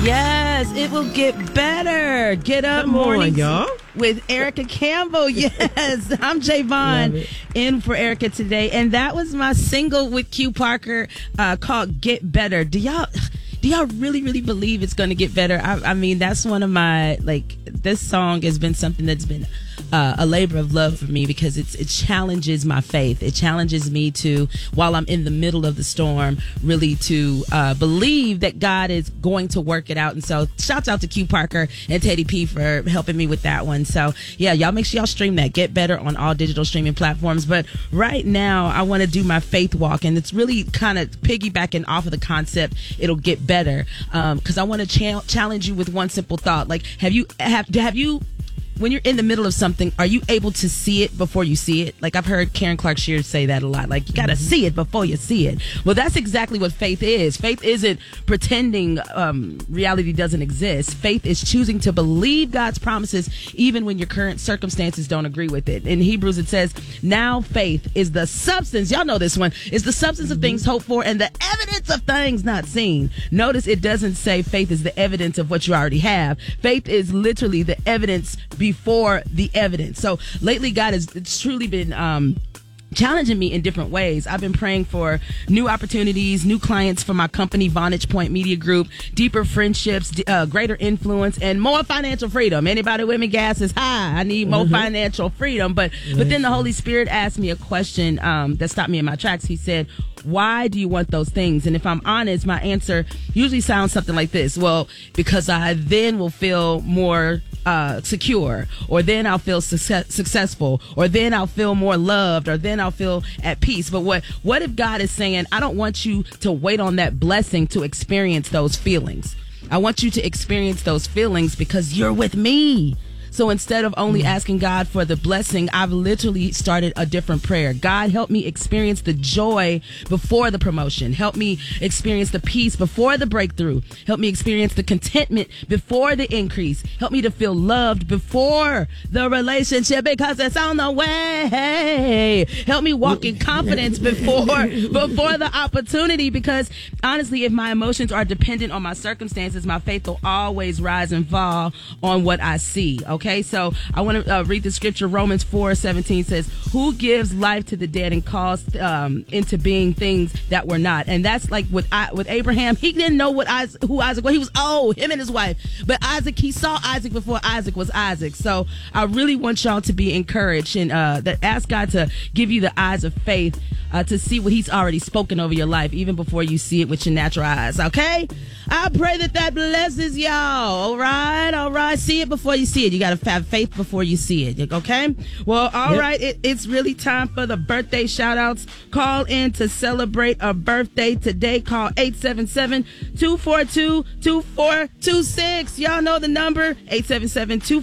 Yes, it will get better. Get up morning, y'all. With Erica Campbell. Yes, I'm Javon in for Erica today, and that was my single with Q Parker called "Get Better." Do y'all really believe it's going to get better? I mean, that's one of my this song has been something that's been a labor of love for me because it challenges my faith. It challenges me to, while I'm in the middle of the storm, really to believe that God is going to work it out. And so shouts out to Q Parker and Teddy P for helping me with that one. So yeah, y'all make sure y'all stream that. Get Better on all digital streaming platforms. But right now I want to do my faith walk, and it's really kind of piggybacking off of the concept it'll get better, because I want to challenge you with one simple thought. Like, have you when you're in the middle of something, are you able to see it before you see it? Like, I've heard Karen Clark Sheard say that a lot. Like, you got to see it before you see it. Well, that's exactly what faith is. Faith isn't pretending reality doesn't exist. Faith is choosing to believe God's promises even when your current circumstances don't agree with it. In Hebrews, it says, now faith is the substance. Y'all know this one. It's the substance of things hoped for and the evidence of things not seen. Notice it doesn't say faith is the evidence of what you already have. Faith is literally the evidence before the evidence. So lately, God has truly been challenging me in different ways. I've been praying for new opportunities, new clients for my company, Vantage Point Media Group, deeper friendships, greater influence, and more financial freedom. Anybody with me? Gas is high. I need more financial freedom. But then the Holy Spirit asked me a question that stopped me in my tracks. He said, why do you want those things? And if I'm honest, my answer usually sounds something like this. Well, because I then will feel more secure, or then I'll feel successful, or then I'll feel more loved, or then I'll feel at peace. But what if God is saying, I don't want you to wait on that blessing to experience those feelings. I want you to experience those feelings because you're with me. So instead of only asking God for the blessing, I've literally started a different prayer. God, help me experience the joy before the promotion. Help me experience the peace before the breakthrough. Help me experience the contentment before the increase. Help me to feel loved before the relationship, because it's on the way. Help me walk in confidence before the opportunity, because honestly, if my emotions are dependent on my circumstances, my faith will always rise and fall on what I see. Okay, so I want to read the scripture. Romans 4:17 says, who gives life to the dead and calls into being things that were not? And that's like with Abraham. He didn't know who Isaac was. He was old, him and his wife. But Isaac, he saw Isaac before Isaac was Isaac. So I really want y'all to be encouraged and that ask God to give you the eyes of faith to see what he's already spoken over your life, even before you see it with your natural eyes. Okay? I pray that blesses y'all. All right. See it before you see it. You got to have faith before you see it. Okay? Well, all right. It's really time for the birthday shout outs. Call in to celebrate a birthday today. Call 877-242-2426. Y'all know the number, 877-242-2426.